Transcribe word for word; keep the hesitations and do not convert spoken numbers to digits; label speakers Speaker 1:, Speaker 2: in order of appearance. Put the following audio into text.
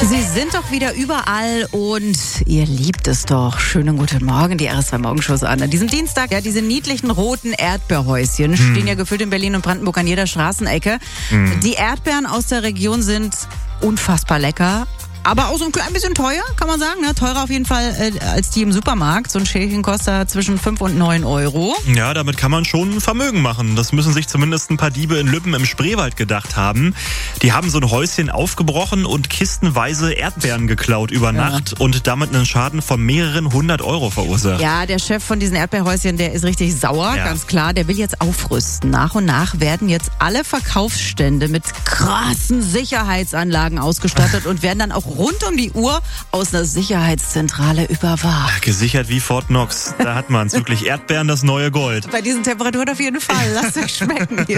Speaker 1: Sie sind doch wieder überall und ihr liebt es doch. Schönen guten Morgen, die R S zwei Morgenshow an. An diesem Dienstag, ja, diese niedlichen roten Erdbeerhäuschen hm. stehen ja gefüllt in Berlin und Brandenburg an jeder Straßenecke. Hm. Die Erdbeeren aus der Region sind unfassbar lecker. Aber auch so ein klein bisschen teuer, kann man sagen. Ne? Teurer auf jeden Fall äh, als die im Supermarkt. So ein Schälchen kostet zwischen fünf und neun Euro.
Speaker 2: Ja, damit kann man schon ein Vermögen machen. Das müssen sich zumindest ein paar Diebe in Lübben im Spreewald gedacht haben. Die haben so ein Häuschen aufgebrochen und kistenweise Erdbeeren geklaut über Nacht ja. und damit einen Schaden von mehreren hundert Euro verursacht.
Speaker 1: Ja, der Chef von diesen Erdbeerhäuschen, der ist richtig sauer, ja. ganz klar. Der will jetzt aufrüsten. Nach und nach werden jetzt alle Verkaufsstände mit krassen Sicherheitsanlagen ausgestattet und werden dann auch rund um die Uhr aus einer Sicherheitszentrale überwacht.
Speaker 2: Gesichert wie Fort Knox. Da hat man es wirklich Erdbeeren, das neue Gold.
Speaker 1: Bei diesen Temperaturen auf jeden Fall. Lasst euch schmecken.